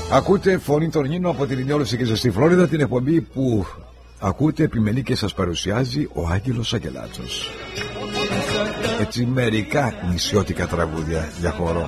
Ακούτε Φωνή των Νίνο από την Ινιόλευση και στη Φλόριδα, την εκπομπή που ακούτε, επιμελεί και σας παρουσιάζει ο Άγγελος Αγγελάτσος. Έτσι μερικά νησιώτικα τραγούδια για χώρο.